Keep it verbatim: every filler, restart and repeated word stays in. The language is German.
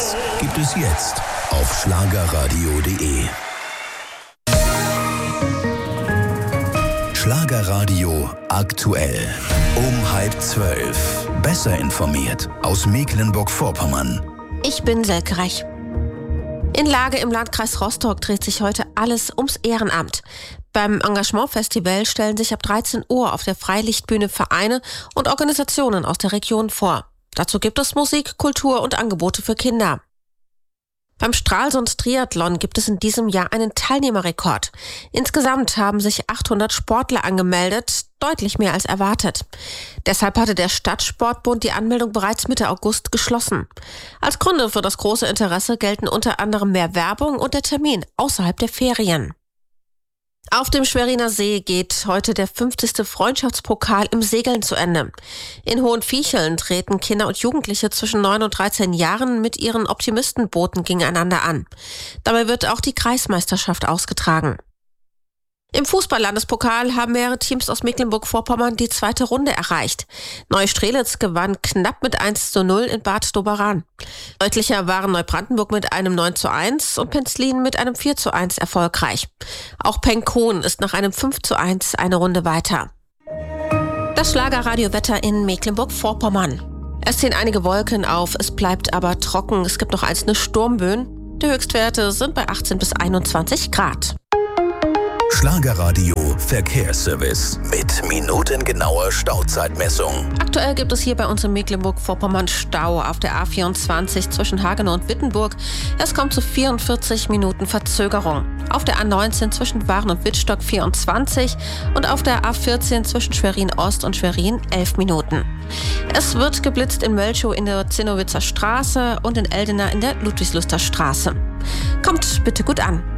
Hits gibt es jetzt auf schlagerradio punkt de. Schlagerradio aktuell. Um halb zwölf. Besser informiert aus Mecklenburg-Vorpommern. Ich bin Selke Reich. In Lage im Landkreis Rostock dreht sich heute alles ums Ehrenamt. Beim Engagement-Festival stellen sich ab dreizehn Uhr auf der Freilichtbühne Vereine und Organisationen aus der Region vor. Dazu gibt es Musik, Kultur und Angebote für Kinder. Beim Stralsund Triathlon gibt es in diesem Jahr einen Teilnehmerrekord. Insgesamt haben sich achthundert Sportler angemeldet, deutlich mehr als erwartet. Deshalb hatte der Stadtsportbund die Anmeldung bereits Mitte August geschlossen. Als Gründe für das große Interesse gelten unter anderem mehr Werbung und der Termin außerhalb der Ferien. Auf dem Schweriner See geht heute der fünfzigste Freundschaftspokal im Segeln zu Ende. In Hohenviecheln treten Kinder und Jugendliche zwischen neun und dreizehn Jahren mit ihren Optimistenbooten gegeneinander an. Dabei wird auch die Kreismeisterschaft ausgetragen. Im Fußball-Landespokal haben mehrere Teams aus Mecklenburg-Vorpommern die zweite Runde erreicht. Neustrelitz gewann knapp mit eins zu null in Bad Doberan. Deutlicher waren Neubrandenburg mit einem neun zu eins und Penzlin mit einem vier zu eins erfolgreich. Auch Penkhoen ist nach einem fünf zu eins eine Runde weiter. Das Schlagerradiowetter in Mecklenburg-Vorpommern. Es ziehen einige Wolken auf, es bleibt aber trocken. Es gibt noch einzelne Sturmböen. Die Höchstwerte sind bei achtzehn bis einundzwanzig Grad. Schlagerradio Verkehrsservice mit minutengenauer Stauzeitmessung. Aktuell gibt es hier bei uns in Mecklenburg-Vorpommern Stau auf der A vierundzwanzig zwischen Hagenow und Wittenburg. Es kommt zu vierundvierzig Minuten Verzögerung. Auf der A neunzehn zwischen Waren und Wittstock vierundzwanzig und auf der A vierzehn zwischen Schwerin-Ost und Schwerin elf Minuten. Es wird geblitzt in Mölchow in der Zinnowitzer Straße und in Eldena in der Ludwigslüster Straße. Kommt bitte gut an.